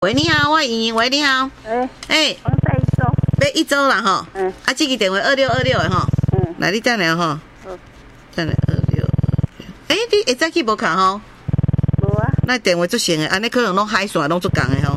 喂，你好，我莹莹，喂，你好。 我在一周。 要1周啦吼。啊，这个电话2626的吼。来，你等下吼。等下2626。你会早起无卡吼？ 无啊。 那电话足成的，安尼可能拢海线拢足共的吼。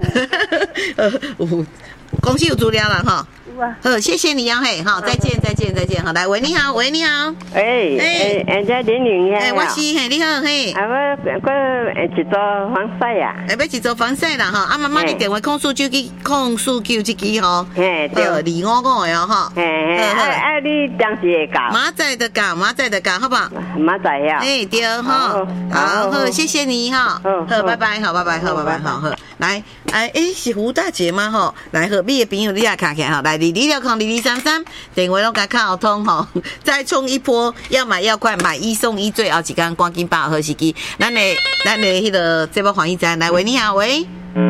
有公司有资料啦吼。 有啊。 好，谢谢你啊嘿，好，再见。好，来，喂，你好，喂，你好。 这林玲呀。 我是嘿，你好嘿。 我一组防晒啊。 要一组防晒啦吼，啊，妈妈你电话控诉9支，控诉9这支吼。 对。 255的哦吼。 你当时会搞？ 马仔的搞，好不好？ 马仔呀。 对哈。好，谢谢你哈。好，拜拜，好。来，是胡大姐吗？吼，来和你的朋友你也卡起来哈，来22602233，电话拢甲卡通吼，再冲一波，要买要快，买1送1，最后一天赶紧把握好时机。咱的迄个节目黄一站，来喂，你好，喂，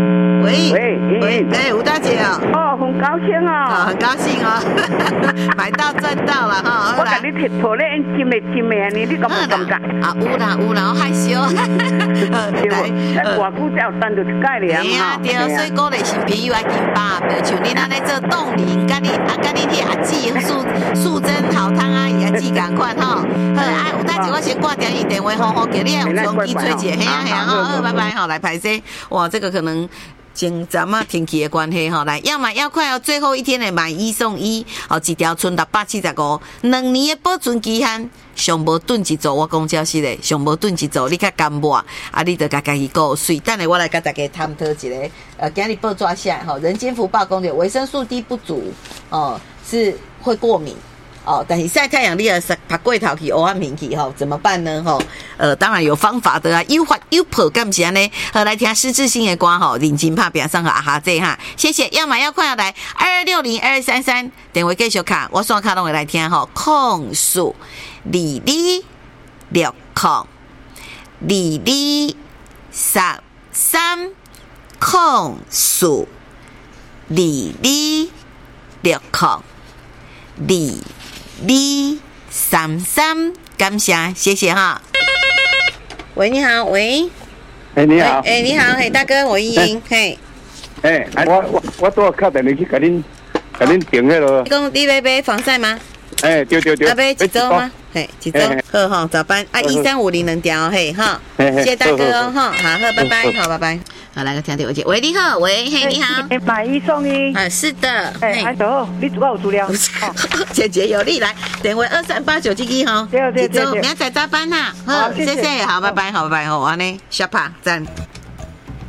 胡大姐哦， 很高兴哦， 很高兴哦，买到赚到了哈。 我甲你贴图咧，金的，你敢无感觉？ 啊，有啦，我害羞。 来，外久才有等到一届咧。 对，所以鼓励新朋友爱金巴，比如像你那咧做冻龄，甲你迄阿姊素贞好汤阿姨阿姊共款吼。好，有大姐我先挂掉伊电话，好叫你用手机吹者，嘿啊，好，拜拜吼，来拍摄。哇，这个可能。前阵啊天气的关系吼，来要买要快哦，最后一天的买1送1，一条剩675，2年的保存期限，上无炖一组，我讲真实的，上无炖一组，你较甘抹，你就家己顾水。等下我来甲大家探讨一个，今日报纸下吼，人间福报公的维生素 D 不足是会过敏。但是晒太阳你也爬过头去，黑暗面去怎么办呢？当然有方法的啊，有法有破，干不安呢？好，来听施志新的歌认真拍拼上和哈这哈，谢谢，要买要快来22602233，电话继续卡，我刷卡拢会来听控诉2260控诉22602233，感谢，谢谢哈。喂，你好，喂。 你好。 你好，大哥，我莹莹，嘿。 我都敲电话去给您订迄个。 你讲你要买防晒吗？ 对。 要买1周吗？嘿，1周。好，早班13502条，嘿哈。谢谢大哥哦，哈，好，拜拜，好，拜拜。好，来个听电话接。喂，你好，喂，嘿，你好。 买1送1。 是的。 好，你我有资料。 简洁有力，来电话2389这支哈。 对。 明仔载早班哈。好，谢谢，好，拜拜，好，安尼，下趴赞。